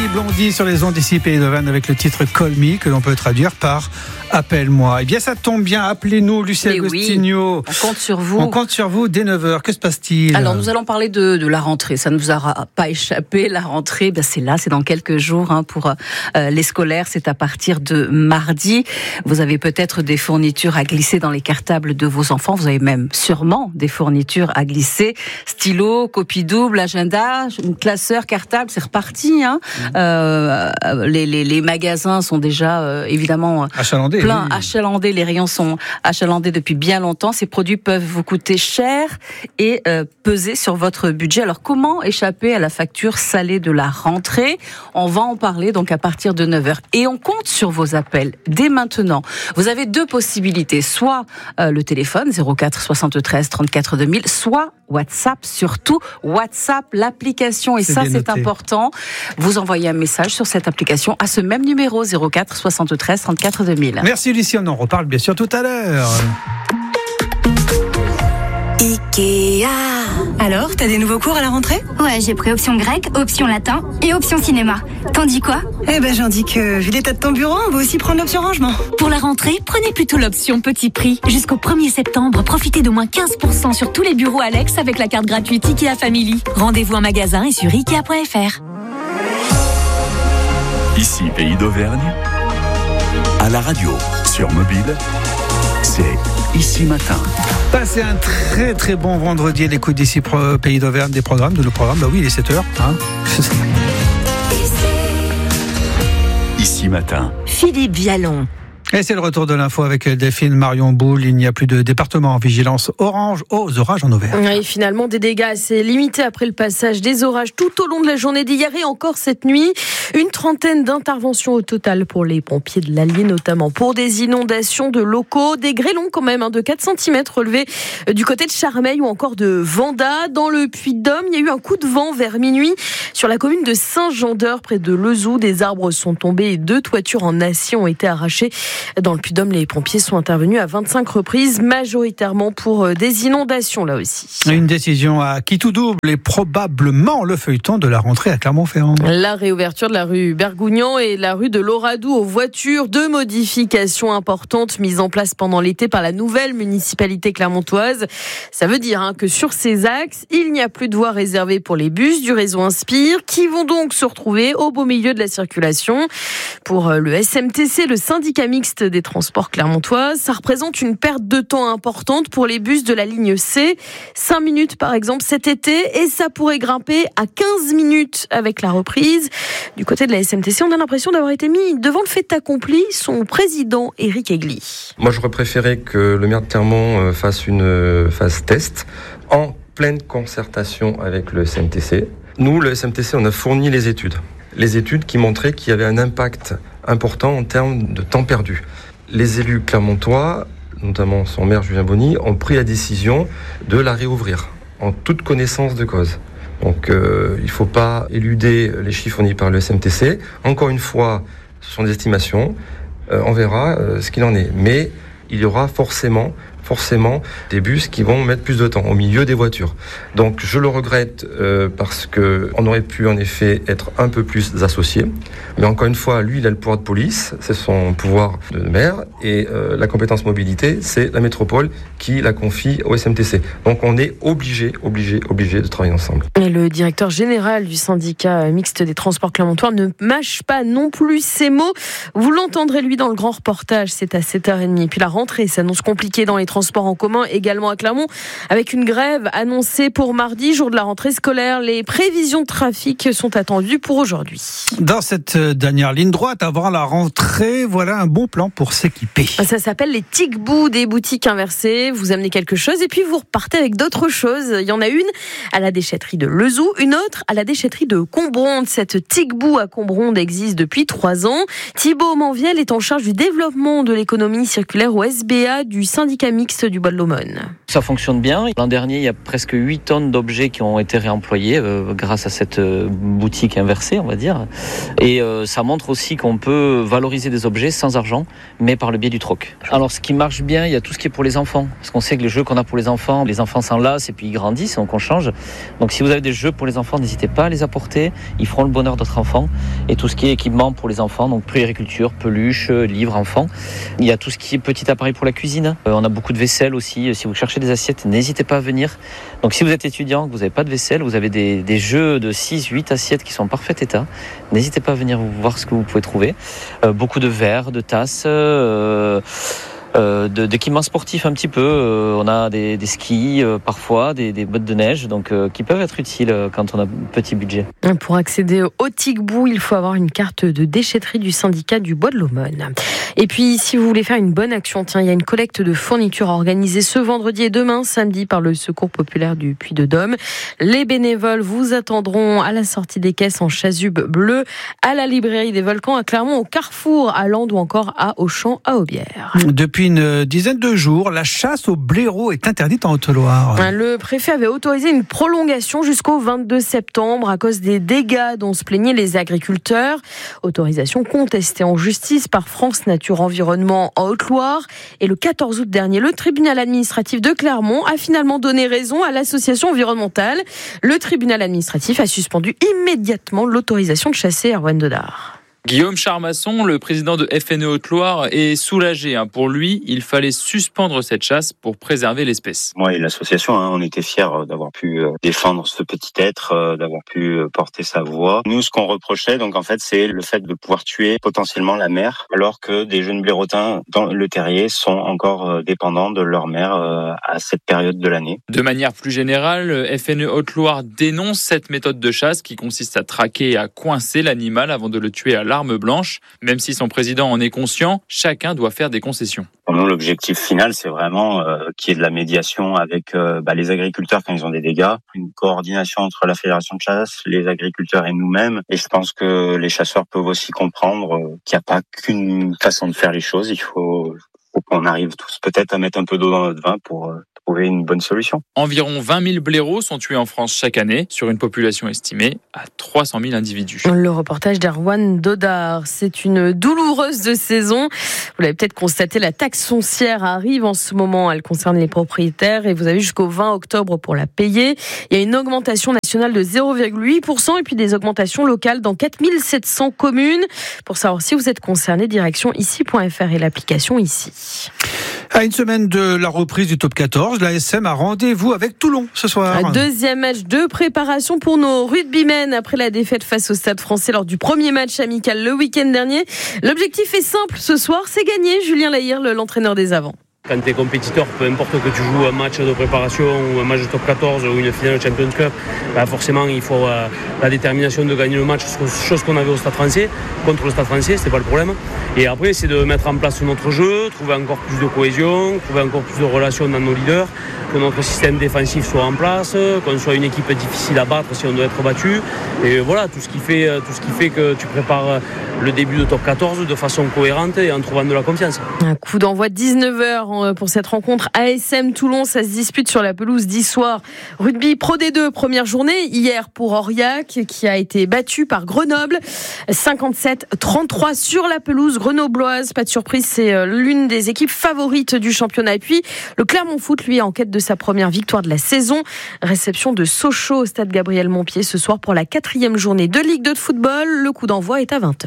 Blondie sur les ondes d'ici Pays d'Auvergne avec le titre Call Me que l'on peut traduire par Appelle-moi. Eh bien, ça tombe bien. Appelez-nous, Lucie Agostinho. Oui, on compte sur vous. On compte sur vous dès 9h. Que se passe-t-il ? Alors, nous allons parler de la rentrée. Ça ne vous aura pas échappé. La rentrée, c'est là, c'est dans quelques jours. Pour les scolaires, c'est à partir de mardi. Vous avez peut-être des fournitures à glisser dans les cartables de vos enfants. Vous avez même sûrement des fournitures à glisser. Stylo, copie double, agenda, classeur, cartable, c'est reparti. Les magasins sont déjà évidemment achalandés. Plein, achalandés. Les rayons sont achalandés depuis bien longtemps. Ces produits peuvent vous coûter cher et peser sur votre budget. Alors, comment échapper à la facture salée de la rentrée ? On va en parler donc à partir de 9h. Et on compte sur vos appels dès maintenant. Vous avez deux possibilités. Soit le téléphone 04 73 34 2000, soit WhatsApp, surtout WhatsApp, l'application. Et ça, c'est important. Vous envoyez un message sur cette application à ce même numéro 04 73 34 2000. Merci Lucie, on en reparle bien sûr tout à l'heure. Ikea. Alors, t'as des nouveaux cours à la rentrée ? Ouais, j'ai pris option grec, option latin et option cinéma. T'en dis quoi ? J'en dis que, vu l'état de ton bureau, on va aussi prendre l'option rangement. Pour la rentrée, prenez plutôt l'option petit prix. Jusqu'au 1er septembre, profitez d'au moins 15% sur tous les bureaux Alex avec la carte gratuite Ikea Family. Rendez-vous en magasin et sur Ikea.fr. Ici, Pays d'Auvergne, à la radio, sur mobile, c'est Ici Matin. Passez un très très bon vendredi à l'écoute d'ici Pays d'Auvergne des programmes, de nos programmes. Il est 7h. Ici Matin. Philippe Vialon. Et c'est le retour de l'info avec Delphine Marion Boule. Il n'y a plus de département en vigilance orange aux orages en Auvergne. Et finalement, des dégâts assez limités après le passage des orages tout au long de la journée d'hier et encore cette nuit. Une trentaine d'interventions au total pour les pompiers de l'Allier, notamment pour des inondations de locaux, des grêlons quand même de 4 cm relevés du côté de Charmeil ou encore de Vanda. Dans le Puy-de-Dôme, il y a eu un coup de vent vers minuit sur la commune de Saint-Jean-d'Eure, près de Lezoux. Des arbres sont tombés et 2 toitures en acier ont été arrachées. Dans le Puy-de-Dôme, les pompiers sont intervenus à 25 reprises, majoritairement pour des inondations là aussi. Une décision à qui tout double est probablement le feuilleton de la rentrée à Clermont-Ferrand. La réouverture de la rue Bergougnan et la rue de Loradou aux voitures. 2 modifications importantes mises en place pendant l'été par la nouvelle municipalité clermontoise. Ça veut dire que sur ces axes, il n'y a plus de voies réservées pour les bus du réseau Inspire qui vont donc se retrouver au beau milieu de la circulation. Pour le SMTC, le syndicat mixte des transports clermontois, ça représente une perte de temps importante pour les bus de la ligne C. 5 minutes par exemple cet été et ça pourrait grimper à 15 minutes avec la reprise. Du côté de la SMTC, on a l'impression d'avoir été mis devant le fait accompli. Son président, Éric Aigli. Moi, j'aurais préféré que le maire de Clermont fasse une phase test en pleine concertation avec le SMTC. Nous, le SMTC, on a fourni les études qui montraient qu'il y avait un impact important en termes de temps perdu. Les élus clermontois, notamment son maire Julien Bonny, ont pris la décision de la réouvrir en toute connaissance de cause. Donc il ne faut pas éluder les chiffres fournis par le SMTC. Encore une fois, ce sont des estimations. On verra ce qu'il en est. Mais il y aura forcément des bus qui vont mettre plus de temps au milieu des voitures. Donc je le regrette parce qu'on aurait pu en effet être un peu plus associés. Mais encore une fois, lui, il a le pouvoir de police, c'est son pouvoir de maire. Et la compétence mobilité, c'est la métropole qui la confie au SMTC. Donc on est obligé de travailler ensemble. Et le directeur général du syndicat mixte des transports clermontois ne mâche pas non plus ses mots. Vous l'entendrez lui dans le grand reportage, c'est à 7h30. Et puis la rentrée s'annonce compliquée dans les transports en commun, également à Clermont, avec une grève annoncée pour mardi, jour de la rentrée scolaire. Les prévisions de trafic sont attendues pour aujourd'hui. Dans cette dernière ligne droite, avant la rentrée, voilà un bon plan pour s'équiper. Ça s'appelle les tic-bous, des boutiques inversées. Vous amenez quelque chose et puis vous repartez avec d'autres choses. Il y en a une à la déchetterie de Lezoux, une autre à la déchetterie de Combronde. Cette tic-bout à Combronde existe depuis 3 ans. Thibaut Manviel est en charge du développement de l'économie circulaire au SBA du syndicat mixte du Bois de l'Aumône. Ça fonctionne bien. L'an dernier, il y a presque 8 tonnes d'objets qui ont été réemployés grâce à cette boutique inversée, on va dire. Et ça montre aussi qu'on peut valoriser des objets sans argent, mais par le biais du troc. Alors ce qui marche bien, il y a tout ce qui est pour les enfants. Parce qu'on sait que les jeux qu'on a pour les enfants s'en lassent et puis ils grandissent, donc on change. Donc si vous avez des jeux pour les enfants, n'hésitez pas à les apporter. Ils feront le bonheur d'autres enfants. Et tout ce qui est équipement pour les enfants, donc puériculture, peluches, livres enfants. Il y a tout ce qui est petit appareil pour la cuisine. On a beaucoup de vaisselle aussi. Si vous cherchez des assiettes, n'hésitez pas à venir. Donc si vous êtes étudiant, que vous n'avez pas de vaisselle, vous avez des jeux de 6-8 assiettes qui sont en parfait état. N'hésitez pas à venir voir ce que vous pouvez trouver. Beaucoup de verres, de tasses, d'équipements sportifs un petit peu. On a des skis parfois, des bottes de neige, donc qui peuvent être utiles quand on a un petit budget. Pour accéder au Ticbou, il faut avoir une carte de déchetterie du syndicat du Bois de l'Aumône. Et puis, si vous voulez faire une bonne action, il y a une collecte de fournitures organisée ce vendredi et demain, samedi, par le Secours populaire du Puy-de-Dôme. Les bénévoles vous attendront à la sortie des caisses en chasuble bleu, à la librairie des Volcans, à Clermont, au Carrefour, à Lande ou encore à Auchan, à Aubière. Depuis une dizaine de jours, la chasse au blaireau est interdite en Haute-Loire. Le préfet avait autorisé une prolongation jusqu'au 22 septembre à cause des dégâts dont se plaignaient les agriculteurs. Autorisation contestée en justice par France Nature Environnement en Haute-Loire. Et le 14 août dernier, le tribunal administratif de Clermont a finalement donné raison à l'association environnementale. Le tribunal administratif a suspendu immédiatement l'autorisation de chasser Erwan Dodard. Guillaume Charmasson, le président de FNE Haute-Loire, est soulagé. Pour lui, il fallait suspendre cette chasse pour préserver l'espèce. Moi et l'association, on était fiers d'avoir pu défendre ce petit être, d'avoir pu porter sa voix. Nous, ce qu'on reprochait, donc en fait, c'est le fait de pouvoir tuer potentiellement la mère, alors que des jeunes blaireautins dans le terrier sont encore dépendants de leur mère à cette période de l'année. De manière plus générale, FNE Haute-Loire dénonce cette méthode de chasse qui consiste à traquer et à coincer l'animal avant de le tuer à l'arme blanche. Même si son président en est conscient, chacun doit faire des concessions. Pour nous, l'objectif final, c'est vraiment qu'il y ait de la médiation avec les agriculteurs quand ils ont des dégâts, une coordination entre la fédération de chasse, les agriculteurs et nous-mêmes. Et je pense que les chasseurs peuvent aussi comprendre qu'il n'y a pas qu'une façon de faire les choses. Il faut qu'on arrive tous peut-être à mettre un peu d'eau dans notre vin pour trouver une bonne solution. Environ 20 000 blaireaux sont tués en France chaque année, sur une population estimée à 300 000 individus. Le reportage d'Erwan Dodard. C'est une douloureuse de saison. Vous l'avez peut-être constaté, la taxe foncière arrive en ce moment. Elle concerne les propriétaires et vous avez jusqu'au 20 octobre pour la payer. Il y a une augmentation nationale de 0,8% et puis des augmentations locales dans 4700 communes. Pour savoir si vous êtes concerné, direction ici.fr et l'application ici. À une semaine de la reprise du top 14, l'ASM a rendez-vous avec Toulon ce soir. Deuxième match de préparation pour nos rugbymen après la défaite face au Stade Français lors du premier match amical le week-end dernier. L'objectif est simple ce soir, c'est gagner. Julien Lahire, l'entraîneur des avants. Quand tu es compétiteur, peu importe que tu joues un match de préparation ou un match de top 14 ou une finale de Champions Cup, forcément il faut la détermination de gagner le match, chose qu'on avait au Stade Français. Contre le Stade Français, c'était pas le problème. Et après, c'est de mettre en place notre jeu, trouver encore plus de cohésion, trouver encore plus de relations dans nos leaders, que notre système défensif soit en place, qu'on soit une équipe difficile à battre si on doit être battu. Et voilà, tout ce qui fait que tu prépares le début de top 14 de façon cohérente et en trouvant de la confiance. Un coup d'envoi 19h pour cette rencontre ASM Toulon. Ça se dispute sur la pelouse d'Issoire. Rugby Pro D2, première journée hier pour Aurillac qui a été battu par Grenoble. 57-33 sur la pelouse grenobloise. Pas de surprise, c'est l'une des équipes favorites du championnat. Et puis le Clermont Foot, lui, est en quête de sa première victoire de la saison. Réception de Sochaux au stade Gabriel Montpied ce soir pour la 4e journée de Ligue 2 de football. Le coup d'envoi est à 20h.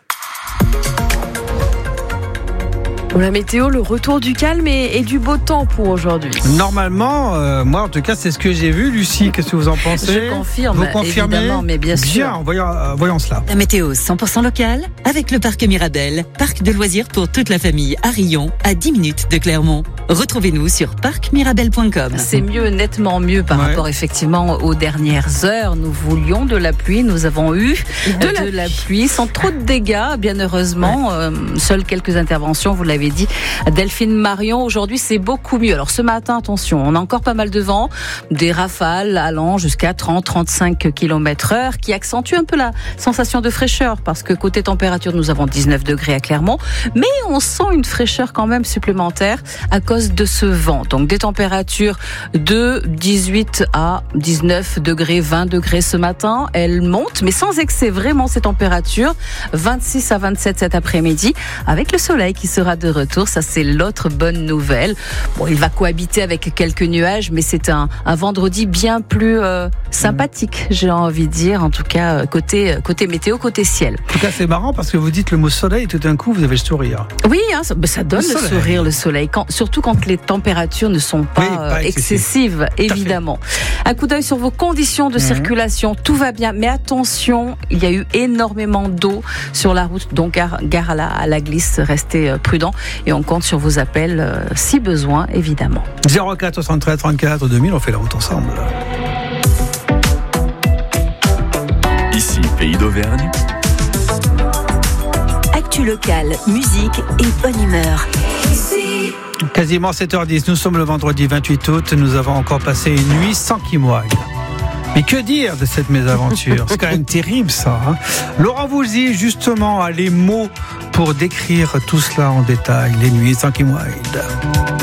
La météo, le retour du calme et du beau temps pour aujourd'hui. Normalement, moi en tout cas, c'est ce que j'ai vu. Lucie, qu'est-ce que vous en pensez? Je confirme, vous confirmez? évidemment, mais bien sûr. Bien, voyons cela. La météo 100% locale avec le parc Mirabel, parc de loisirs pour toute la famille à Rion, à 10 minutes de Clermont. Retrouvez-nous sur parcmirabel.com. C'est mieux, nettement mieux par rapport effectivement aux dernières heures. Nous voulions de la pluie, nous avons eu de la pluie sans trop de dégâts, bien heureusement. Seules quelques interventions, vous l'avez l'avez dit, Delphine Marion. Aujourd'hui, c'est beaucoup mieux. Alors ce matin, attention, on a encore pas mal de vent, des rafales allant jusqu'à 30-35 km/h qui accentuent un peu la sensation de fraîcheur parce que côté température, nous avons 19 degrés à Clermont, mais on sent une fraîcheur quand même supplémentaire à cause de ce vent. Donc des températures de 18 à 19 degrés, 20 degrés ce matin. Elles montent, mais sans excès, vraiment ces températures. 26 à 27 cet après-midi, avec le soleil qui sera de retour. Ça, c'est l'autre bonne nouvelle. Bon, il va cohabiter avec quelques nuages, mais c'est un vendredi bien plus sympathique, j'ai envie de dire, en tout cas côté météo, côté ciel. En tout cas, c'est marrant parce que vous dites le mot soleil, tout d'un coup, vous avez le sourire. Oui, hein, ça donne le sourire, le soleil, surtout quand les températures ne sont pas excessives, évidemment. Un coup d'œil sur vos conditions de circulation, tout va bien, mais attention, il y a eu énormément d'eau sur la route, donc gare à la glisse, restez prudents et on compte sur vos appels si besoin, évidemment. 04 73 34 2000, on fait la route ensemble. Ici, Pays d'Auvergne. Actu locale, musique et bonne humeur. Quasiment 7h10, nous sommes le vendredi 28 août, nous avons encore passé une nuit sans Kimoy. Mais que dire de cette mésaventure? C'est quand même terrible ça. Hein. Laurent Voulzy, justement, a les mots pour décrire tout cela en détail. Les nuits sans Kimoy.